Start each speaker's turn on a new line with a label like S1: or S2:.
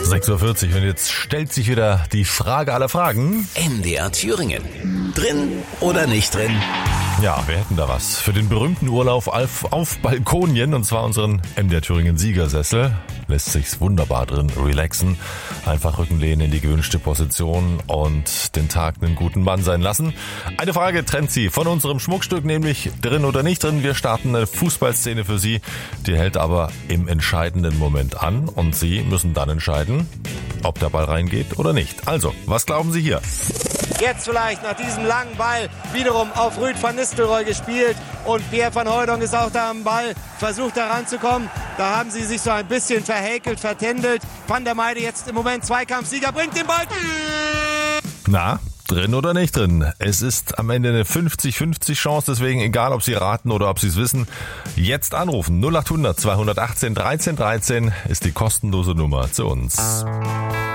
S1: 6:40 Uhr und jetzt stellt sich wieder die Frage aller Fragen.
S2: MDR Thüringen. Drin oder nicht drin?
S1: Ja, wir hätten da was für den berühmten Urlaub auf Balkonien, und zwar unseren MDR Thüringen Siegersessel. Lässt sich's wunderbar drin relaxen. Einfach Rücken lehnen in die gewünschte Position und den Tag einen guten Mann sein lassen. Eine Frage trennt Sie von unserem Schmuckstück, nämlich drin oder nicht drin. Wir starten eine Fußballszene für Sie, die hält aber im entscheidenden Moment an und Sie müssen dann entscheiden, ob der Ball reingeht oder nicht. Also, was glauben Sie hier?
S3: Jetzt vielleicht nach diesem langen Ball wiederum auf Ruud van Nistelrooy gespielt und Pierre van Hooijdonk ist auch da am Ball, versucht da ranzukommen. Da haben sie sich so ein bisschen verhäkelt, vertändelt. Van der Meijden jetzt im Moment Zweikampfsieger, bringt den Ball.
S1: Na, drin oder nicht drin? Es ist am Ende eine 50-50 Chance, deswegen egal, ob Sie raten oder ob Sie es wissen, jetzt anrufen. 0800 218 13 13 ist die kostenlose Nummer zu uns.